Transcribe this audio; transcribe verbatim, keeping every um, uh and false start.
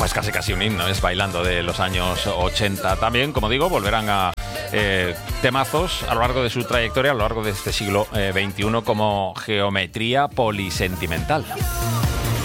pues casi casi un himno, es Bailando, de los años ochenta. También, como digo, volverán a eh, temazos a lo largo de su trayectoria, a lo largo de este siglo eh, veintiuno, como Geometría Polisentimental.